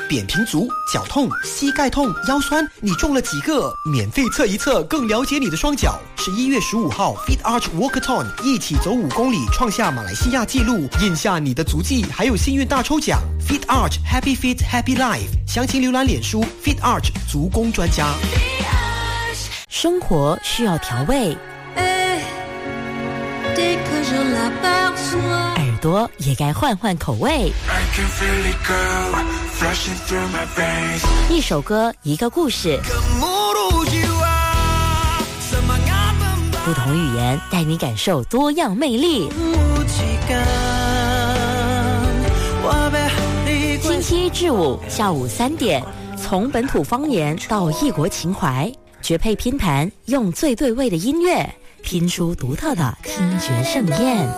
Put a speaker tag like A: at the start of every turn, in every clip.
A: 扁平足、脚痛、膝盖痛、腰酸，你中了几个？免费测一测，更了解你的双脚。11月15号 Fit Arch Walkathon 一起走5公里，创下马来西亚纪录，印下你的足迹，还有幸运大抽奖。Fit Arch Happy Fit Happy Life， 详情浏览脸书 Fit Arch 足工专家。
B: 生活需要调味，耳朵也该换换口味。一首歌，一个故事，不同语言带你感受多样魅力。星期一至五下午3点，从本土方言到异国情怀，绝配拼盘，用最对味的音乐拼出独特的听觉盛宴。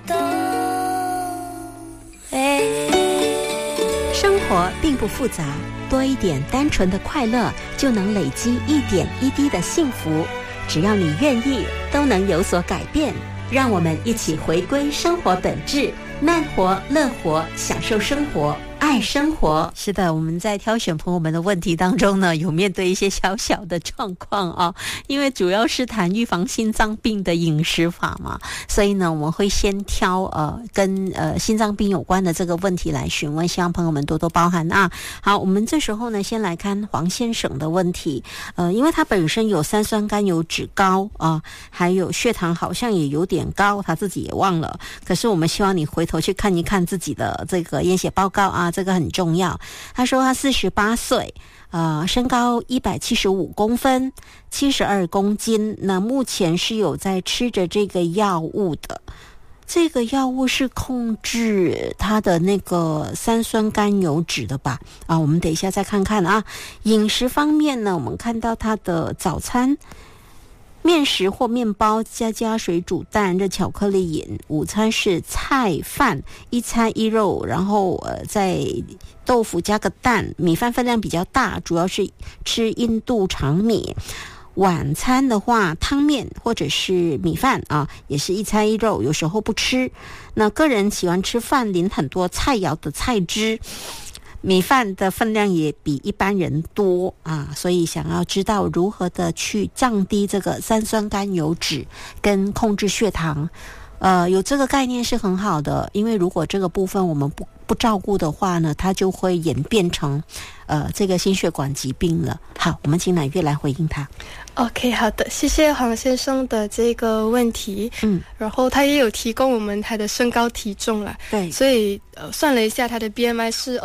C: 生活并不复杂，多一点单纯的快乐，就能累积一点一滴的幸福。只要你愿意，都能有所改变。让我们一起回归生活本质，慢活、乐活，享受生活，爱生活。是的，我们在挑选朋友们的问题当中呢，有面对一些小小的状况啊，因为主要是谈预防心脏病的饮食法嘛，所以呢，我们会先挑跟心脏病有关的这个问题来询问，希望朋友们多多包涵啊。好，我们这时候呢，先来看黄先生的问题，因为他本身有三酸甘油脂高啊，还有血糖好像也有点高，他自己也忘了。可是我们希望你回头去看一看自己的这个验血报告啊，这个很重要。他说他48岁，身高175公分，72公斤。那目前是有在吃着这个药物的。这个药物是控制它的那个三酸甘油脂的吧？我们等一下再看看啊。饮食方面呢，我们看到它的早餐面食或面包加水煮蛋、热巧克力饮。午餐是菜饭，1菜1肉，然后再豆腐加个蛋。米饭分量比较大，主要是吃印度长米。晚餐的话，汤面或者是米饭啊，也是1菜1肉，有时候不吃。那个人喜欢吃饭淋很多菜肴的菜汁，米饭的分量也比一般人多啊，所以想要知道如何的去降低这个三酸甘油脂跟控制血糖，有这个概念是很好的，因为如果这个部分我们不照顾的话呢，它就会演变成这个心血管疾病了。好，我们请乃月来回应他。
D: OK， 好的，谢谢黄先生的这个问题。然后他也有提供我们他的身高体重啦，对，所以算了一下，他的 BMI 是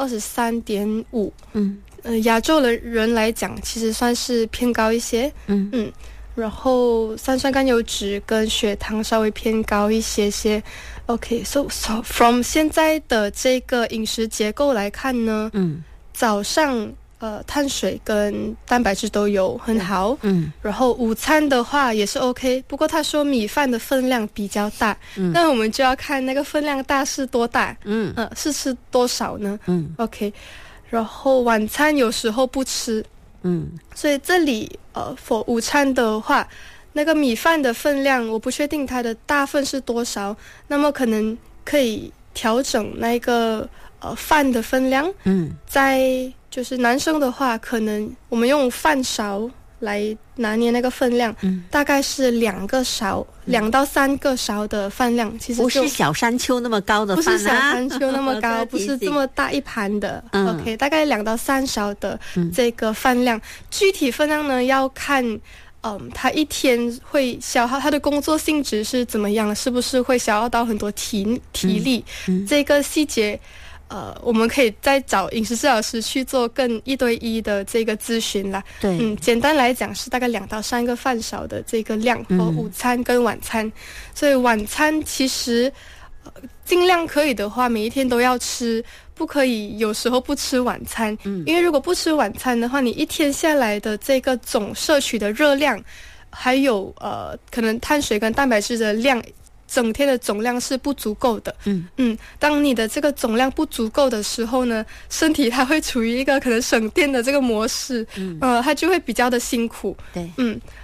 D: 23.5。亚洲的人来讲，其实算是偏高一些。然后三酸甘油脂跟血糖稍微偏高一些些。OK，so from 现在的这个饮食结构来看呢，早上碳水跟蛋白质都有，很好。然后午餐的话也是 OK， 不过他说米饭的分量比较大，那我们就要看那个分量大是多大，是吃多少呢？OK， 然后晚餐有时候不吃，所以这里for 午餐的话，那个米饭的分量我不确定它的大份是多少，那么可能可以调整那个饭的分量。在就是男生的话，可能我们用饭勺来拿捏那个分量，大概是2个勺，2到3个勺的饭量，其实
C: 不是小山丘那么高的饭，
D: 不是小山丘那么高，不是这么大一盘的。OK， 大概2到3勺的这个饭量。具体分量呢，要看他一天会消耗，他的工作性质是怎么样，是不是会消耗到很多体力，这个细节我们可以再找饮食治疗师去做更1对1的这个咨询啦。对，简单来讲是大概2到3个饭勺的这个量，和午餐跟晚餐。所以晚餐其实尽量可以的话，每一天都要吃，不可以有时候不吃晚餐。因为如果不吃晚餐的话，你一天下来的这个总摄取的热量，还有可能碳水跟蛋白质的量，整天的总量是不足够的。当你的这个总量不足够的时候呢，身体它会处于一个可能省电的这个模式，它就会比较的辛苦。对，